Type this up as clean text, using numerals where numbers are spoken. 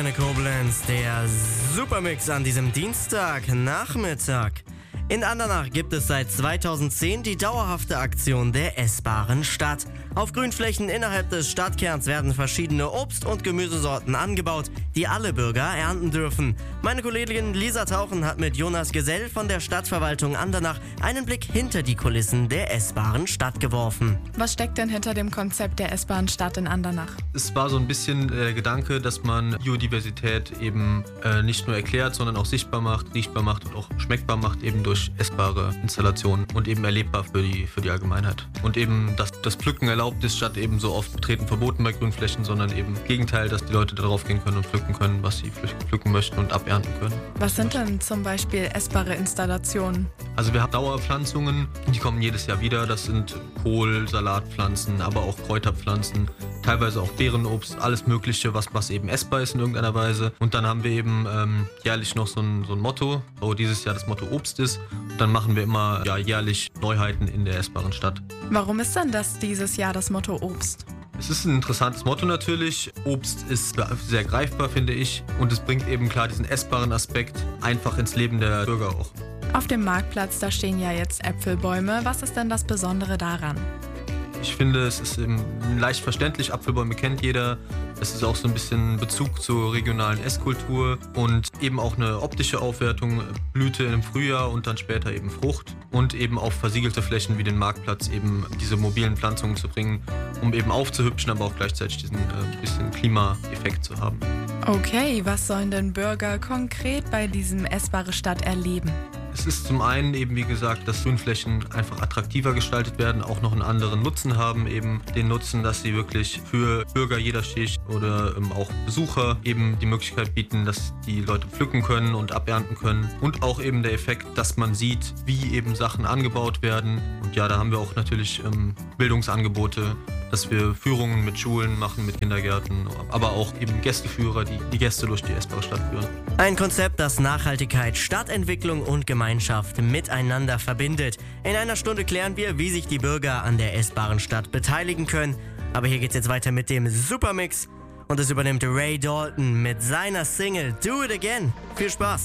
Koblenz, der Supermix an diesem Dienstagnachmittag. In Andernach gibt es seit 2010 die dauerhafte Aktion der essbaren Stadt. Auf Grünflächen innerhalb des Stadtkerns werden verschiedene Obst- und Gemüsesorten angebaut, die alle Bürger ernten dürfen. Meine Kollegin Lisa Tauchen hat mit Jonas Gesell von der Stadtverwaltung Andernach einen Blick hinter die Kulissen der essbaren Stadt geworfen. Was steckt denn hinter dem Konzept der essbaren Stadt in Andernach? Es war so ein bisschen der Gedanke, dass man Biodiversität eben nicht nur erklärt, sondern auch sichtbar macht, riechbar macht und auch schmeckbar macht, eben durch essbare Installationen und eben erlebbar für die Allgemeinheit. Und eben, dass das Pflücken erlaubt ist, statt eben so oft betreten verboten bei Grünflächen, sondern eben im Gegenteil, dass die Leute darauf gehen können und pflücken können, was sie pflücken möchten und abernten können. Was sind denn zum Beispiel essbare Installationen? Also wir haben Dauerpflanzungen, die kommen jedes Jahr wieder. Das sind Kohl, Salatpflanzen, aber auch Kräuterpflanzen, teilweise auch Beerenobst, alles Mögliche, was eben essbar ist in irgendeiner Weise. Und dann haben wir eben jährlich noch so ein Motto, wo dieses Jahr das Motto Obst ist. Und dann machen wir immer jährlich Neuheiten in der essbaren Stadt. Warum ist denn das dieses Jahr das Motto Obst? Es ist ein interessantes Motto natürlich. Obst ist sehr greifbar, finde ich. Und es bringt eben klar diesen essbaren Aspekt einfach ins Leben der Bürger auch. Auf dem Marktplatz, da stehen ja jetzt Äpfelbäume. Was ist denn das Besondere daran? Ich finde, es ist eben leicht verständlich. Apfelbäume kennt jeder. Es ist auch so ein bisschen Bezug zur regionalen Esskultur und eben auch eine optische Aufwertung. Blüte im Frühjahr und dann später eben Frucht. Und eben auf versiegelte Flächen wie den Marktplatz eben diese mobilen Pflanzungen zu bringen, um eben aufzuhübschen, aber auch gleichzeitig diesen bisschen Klimaeffekt zu haben. Okay, was sollen denn Bürger konkret bei diesem essbare Stadt erleben? Es ist zum einen eben, wie gesagt, dass Grünflächen einfach attraktiver gestaltet werden, auch noch einen anderen Nutzen haben, eben den Nutzen, dass sie wirklich für Bürger jeder Schicht oder auch Besucher eben die Möglichkeit bieten, dass die Leute pflücken können und abernten können. Und auch eben der Effekt, dass man sieht, wie eben Sachen angebaut werden. Und ja, da haben wir auch natürlich Bildungsangebote, dass wir Führungen mit Schulen machen, mit Kindergärten, aber auch eben Gästeführer, die die Gäste durch die essbare Stadt führen. Ein Konzept, das Nachhaltigkeit, Stadtentwicklung und Gemeinschaft miteinander verbindet. In einer Stunde klären wir, wie sich die Bürger an der essbaren Stadt beteiligen können. Aber hier geht's jetzt weiter mit dem Supermix und es übernimmt Ray Dalton mit seiner Single Do It Again. Viel Spaß!